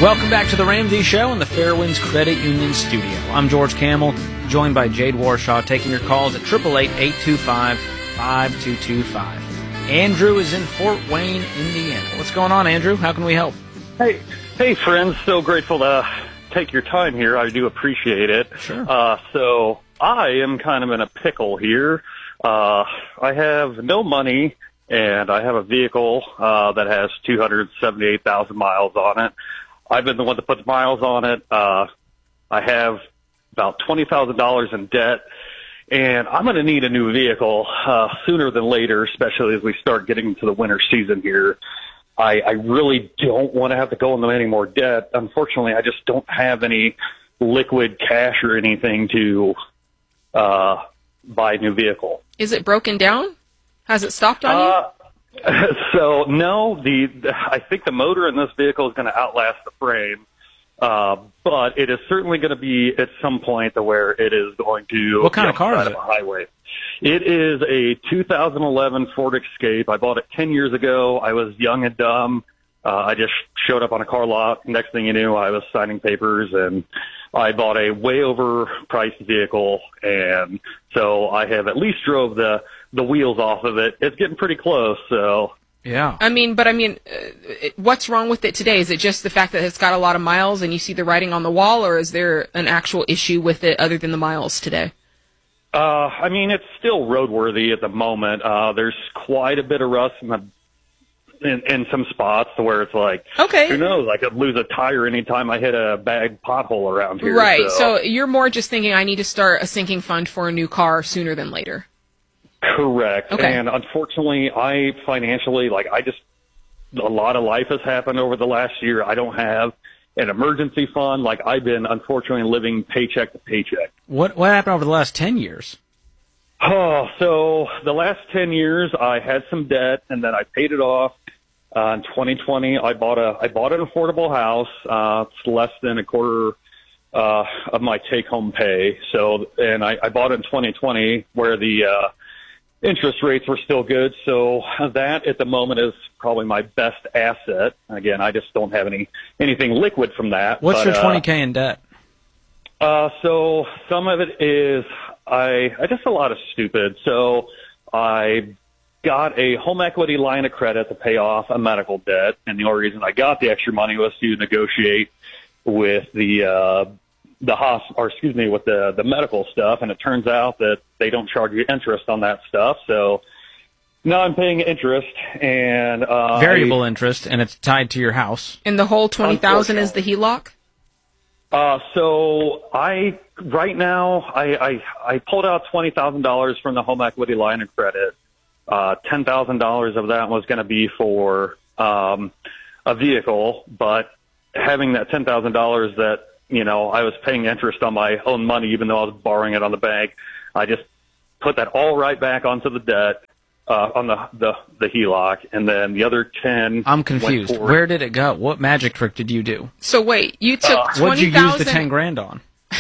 Welcome back to the Ramsey Show in the Fairwinds Credit Union studio. I'm George Camel, joined by Jade Warshaw, taking your calls at 888-825-5225. Andrew is in Fort Wayne, Indiana. What's going on, Andrew? How can we help? Hey, friends. So grateful to take your time here. I do appreciate it. Sure. So I am kind of in a pickle here. I have no money, and I have a vehicle that has 278,000 miles on it. I've been the one that puts miles on it. I have about $20,000 in debt, and I'm going to need a new vehicle sooner than later, especially as we start getting into the winter season here. I really don't want to have to go into any more debt. Unfortunately, I just don't have any liquid cash or anything to buy a new vehicle. Is it broken down? Has it stopped on you? So no, I think the motor in this vehicle is going to outlast the frame, but it is certainly going to be at some point to where it is going to. What kind of car is it? A highway. It is a 2011 Ford Escape. I bought it 10 years ago. I was young and dumb. I just showed up on a car lot. Next thing you knew, I was signing papers, and I bought a way overpriced vehicle, and so I have at least drove the wheels off of it. It's getting pretty close, so. Yeah. I mean, what's wrong with it today? Is it just the fact that it's got a lot of miles and you see the writing on the wall, or is there an actual issue with it other than the miles today? I mean, it's still roadworthy at the moment. There's quite a bit of rust in some spots to where it's like, okay, who knows, I could lose a tire anytime I hit a bag pothole around here. Right, so you're more just thinking I need to start a sinking fund for a new car sooner than later. Correct. Okay. And unfortunately, a lot of life has happened over the last year. I don't have an emergency fund. Like, I've been, unfortunately, living paycheck to paycheck. What happened over the last 10 years? Oh, so the last 10 years, I had some debt, and then I paid it off. In 2020, I bought an affordable house. It's less than a quarter of my take-home pay. So, and I bought it in 2020 where the interest rates were still good. So that at the moment is probably my best asset. Again, I just don't have anything liquid from that. What's your $20K in debt? So some of it is I just a lot of stupid. So I got a home equity line of credit to pay off a medical debt, and the only reason I got the extra money was to negotiate with the medical stuff, and it turns out that they don't charge you interest on that stuff. So now I'm paying interest and variable interest, and it's tied to your house. And the whole $20,000 is the HELOC? So I pulled out $20,000 from the home equity line of credit. $10,000 of that was going to be for a vehicle, but having that $10,000 that, I was paying interest on my own money, even though I was borrowing it on the bank, I just put that all right back onto the debt, on the HELOC, and then the other 10. I'm confused. Where did it go? What magic trick did you do? So wait, you took $20,000. What did you use the $10,000 on?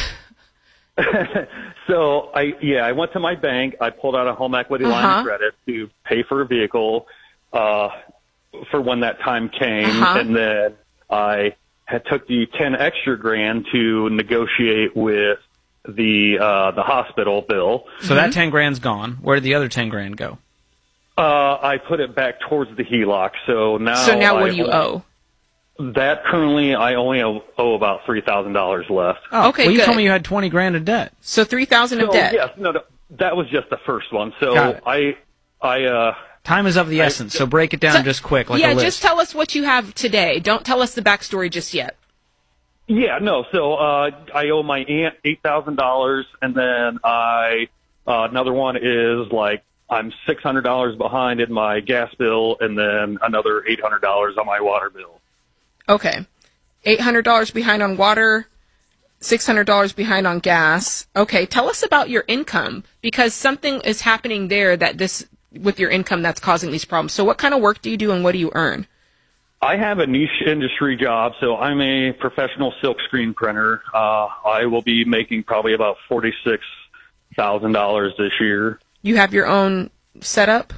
So I went to my bank. I pulled out a home equity line of credit to pay for a vehicle for when that time came, and then I took the 10 extra grand to negotiate with the hospital bill. So that 10 grand's gone. Where did the other 10 grand go? I put it back towards the HELOC. So now what do you owe? That currently I only owe about $3,000 left. Oh, okay. Well, you good. told me you had 20 grand of debt. So $3,000 of debt. Yes, no, that was just the first one. So time is of the essence. So break it down just quick, like a list. Just tell us what you have today. Don't tell us the backstory just yet. Yeah, no. So I owe my aunt $8,000, and then another one is like I'm $600 behind in my gas bill, and then another $800 on my water bill. Okay. $800 behind on water, $600 behind on gas. Okay, tell us about your income, because something is happening there with your income that's causing these problems. So what kind of work do you do and what do you earn? I have a niche industry job, so I'm a professional silk screen printer. I will be making probably about $46,000 this year. You have your own setup?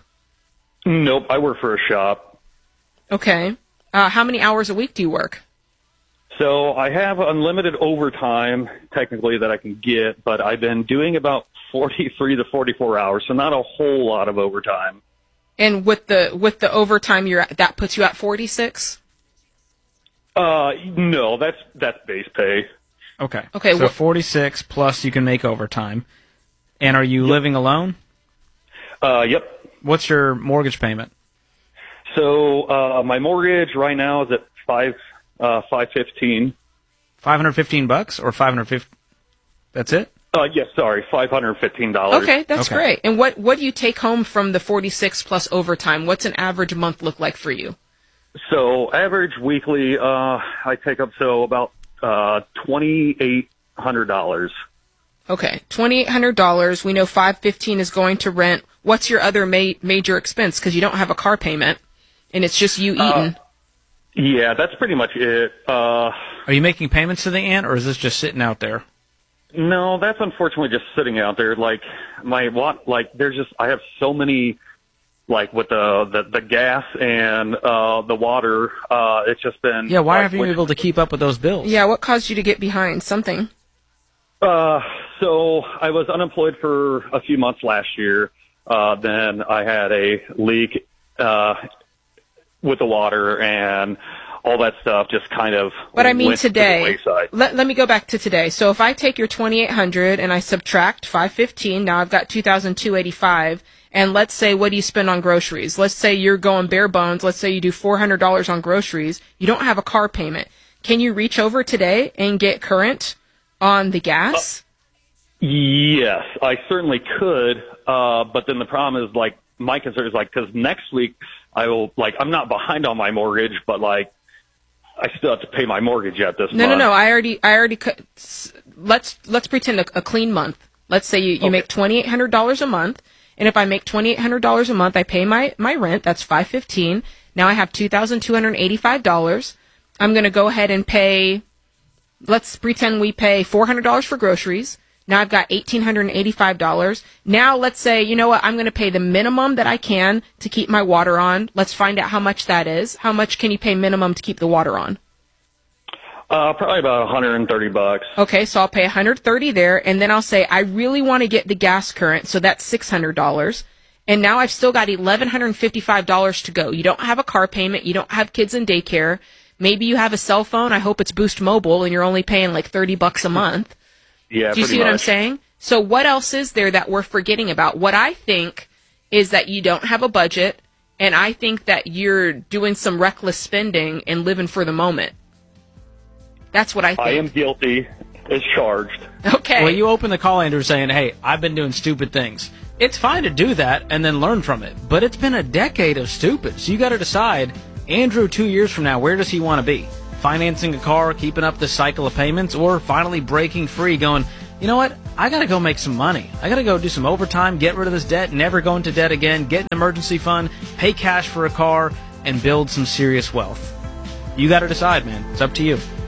Nope, I work for a shop. Okay. How many hours a week do you work? So I have unlimited overtime, technically, that I can get, but I've been doing about 43 to 44 hours, so not a whole lot of overtime. And with the overtime that puts you at 46? No, that's base pay. Okay. Okay. So 46 plus you can make overtime. And are you living alone? Yep. What's your mortgage payment? So my mortgage right now is at $515. $515 or 550? That's it? Yes, sorry, $515. Okay, that's Okay. great. And what do you take home from the 46 plus overtime? What's an average month look like for you? So average weekly, I take up about $2,800. Okay, $2,800. We know $515 is going to rent. What's your other major expense? Because you don't have a car payment, and it's just you eating. Yeah, that's pretty much it. Are you making payments to the aunt, or is this just sitting out there? No, that's unfortunately just sitting out there. Like I have so many, like with the gas and the water. It's just been. Yeah, why haven't you been able to keep up with those bills? Yeah, what caused you to get behind? Something. So I was unemployed for a few months last year. Then I had a leak with the water, and all that stuff just kind of. But I mean went to the today. wayside. Let me go back to today. So if I take your $2,800 and I subtract $515, now I've got $2,285. And let's say, what do you spend on groceries? Let's say you're going bare bones. Let's say you do $400 on groceries. You don't have a car payment. Can you reach over today and get current on the gas? Yes, I certainly could. But then the problem is, like, my concern is, like, because next week I will, like, I'm not behind on my mortgage, but, like, I still have to pay my mortgage at this month. No. I already. Let's pretend a clean month. Let's say you make $2,800 a month, and if I make $2,800 a month, I pay my rent. That's $515. Now I have $2,285. I'm going to go ahead and pay. Let's pretend we pay $400 for groceries. Now I've got $1,885. Now let's say, you know what, I'm going to pay the minimum that I can to keep my water on. Let's find out how much that is. How much can you pay minimum to keep the water on? Probably about $130. Okay, so I'll pay $130 there, and then I'll say I really want to get the gas current, so that's $600. And now I've still got $1,155 to go. You don't have a car payment. You don't have kids in daycare. Maybe you have a cell phone. I hope it's Boost Mobile, and you're only paying like $30 a month. Yeah, do you see what I'm saying? So what else is there that we're forgetting about? What I think is that you don't have a budget, and I think that you're doing some reckless spending and living for the moment. That's what I think. I am guilty as charged. Okay. Well, you open the call, Andrew, saying, hey, I've been doing stupid things. It's fine to do that and then learn from it, but it's been a decade of stupid. So you got to decide, Andrew, 2 years from now, where does he want to be? Financing a car, keeping up this cycle of payments, or finally breaking free, going, you know what, I got to go make some money. I got to go do some overtime, get rid of this debt, never go into debt again, get an emergency fund, pay cash for a car, and build some serious wealth. You got to decide, man. It's up to you.